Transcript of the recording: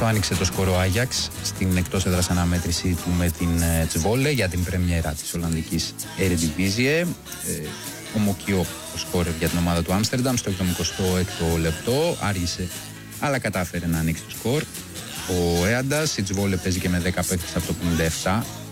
λεπτό άνοιξε το σκορ ο Άγιαξ στην εκτός έδρας αναμέτρηση του με την Τσβόλε για την πρεμιέρα της Ολλανδικής Eredivisie. Ομοκιό το σκορ για την ομάδα του Άμστερνταμ στο 76ο λεπτό. Άργησε, αλλά κατάφερε να ανοίξει το σκορ. Ο Έαντας, η Τσβόλε παίζει και με 10 παίκτες από το 57.